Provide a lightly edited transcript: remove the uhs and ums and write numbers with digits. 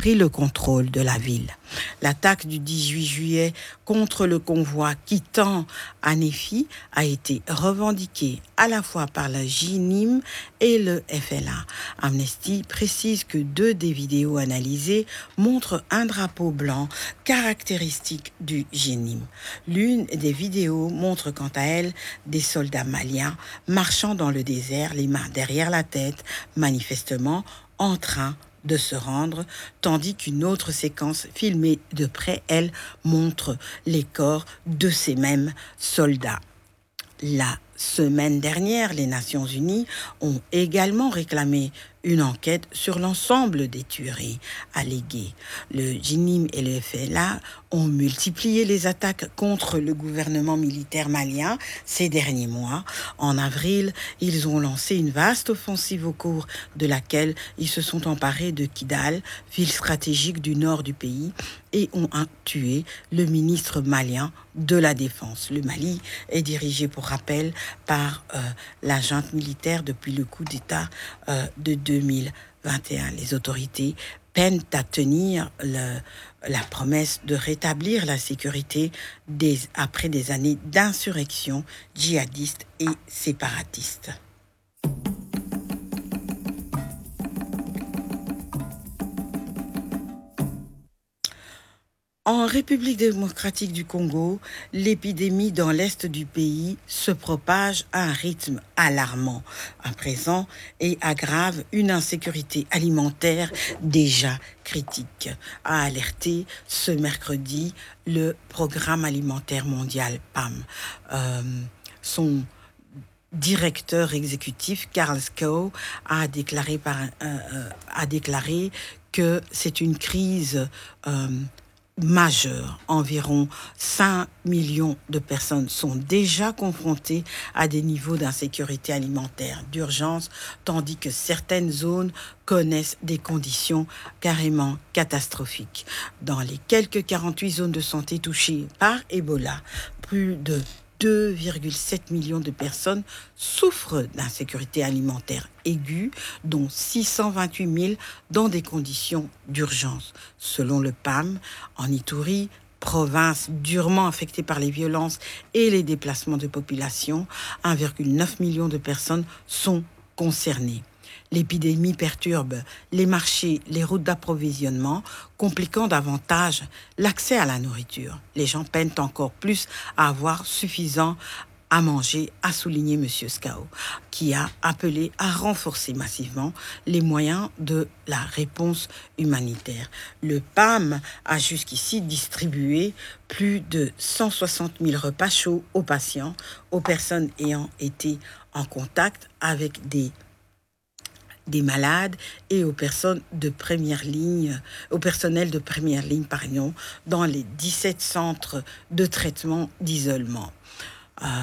pris le contrôle de la ville. L'attaque du 18 juillet contre le convoi quittant Hanéfi a été revendiquée à la fois par la JNIM et le FLA. Amnesty précise que 2 des vidéos analysées montrent un drapeau blanc caractéristique du JNIM. L'une des vidéos montre quant à elle des soldats maliens marchant dans le désert, les mains derrière la tête, manifestement en train de se rendre, tandis qu'une autre séquence filmée de près, elle, montre les corps de ces mêmes soldats. La semaine dernière, les Nations Unies ont également réclamé une enquête sur l'ensemble des tueries alléguées. Le JNIM et le FLA ont multiplié les attaques contre le gouvernement militaire malien ces derniers mois. En avril, ils ont lancé une vaste offensive au cours de laquelle ils se sont emparés de Kidal, ville stratégique du nord du pays, et ont tué le ministre malien de la Défense. Le Mali est dirigé, pour rappel, par la junte militaire depuis le coup d'État de 2021. Les autorités peinent à tenir la promesse de rétablir la sécurité après des années d'insurrection djihadiste et séparatiste. En République démocratique du Congo, l'épidémie dans l'est du pays se propage à un rythme alarmant à présent et aggrave une insécurité alimentaire déjà critique, a alerté ce mercredi le Programme alimentaire mondial PAM. Son directeur exécutif, Karl Skau, a déclaré que c'est une crise majeure. Environ 5 millions de personnes sont déjà confrontées à des niveaux d'insécurité alimentaire d'urgence, tandis que certaines zones connaissent des conditions carrément catastrophiques. Dans les quelques 48 zones de santé touchées par Ebola, plus de 2,7 millions de personnes souffrent d'insécurité alimentaire aiguë, dont 628 000 dans des conditions d'urgence. Selon le PAM, en Ituri, province durement affectée par les violences et les déplacements de population, 1,9 million de personnes sont concernées. L'épidémie perturbe les marchés, les routes d'approvisionnement, compliquant davantage l'accès à la nourriture. Les gens peinent encore plus à avoir suffisant à manger, a souligné M. Skau, qui a appelé à renforcer massivement les moyens de la réponse humanitaire. Le PAM a jusqu'ici distribué plus de 160 000 repas chauds aux patients, aux personnes ayant été en contact avec des malades et aux personnes de première ligne, au personnel de première ligne, dans les 17 centres de traitement d'isolement.